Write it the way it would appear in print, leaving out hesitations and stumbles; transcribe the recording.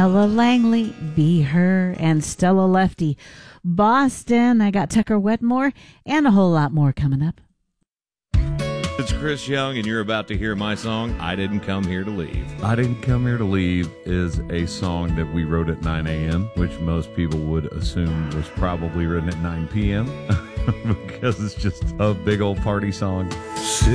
Ella Langley, Be Her, and Stella Lefty. Boston, I got Tucker Wetmore, and a whole lot more coming up. It's Chris Young, and you're about to hear my song, I Didn't Come Here to Leave. I Didn't Come Here to Leave is a song that we wrote at 9 a.m., which most people would assume was probably written at 9 p.m. because it's just a big old party song.